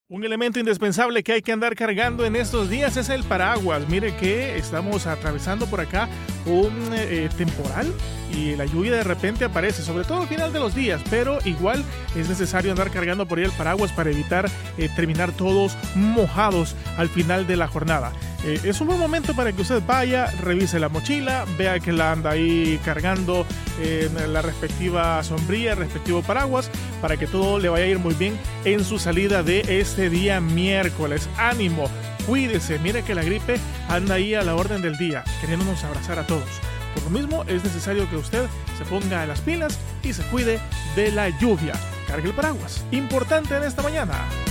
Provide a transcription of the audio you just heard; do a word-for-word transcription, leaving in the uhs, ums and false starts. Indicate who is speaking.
Speaker 1: Un elemento indispensable que hay que andar cargando en estos días es el paraguas. Mire que estamos atravesando por acá un eh, temporal y la lluvia de repente aparece, sobre todo al final de los días, pero igual es necesario andar cargando por ahí el paraguas para evitar eh, terminar todos mojados al final de la jornada. Eh, es un buen momento para que usted vaya, revise la mochila, vea que la anda ahí cargando en eh, la respectiva sombrilla, el respectivo paraguas, para que todo le vaya a ir muy bien en su salida de este día miércoles. ¡Ánimo! Cuídese, mire que la gripe anda ahí a la orden del día, queriéndonos abrazar a todos. Por lo mismo, es necesario que usted se ponga las pilas y se cuide de la lluvia. Cargue el paraguas. Importante en esta mañana.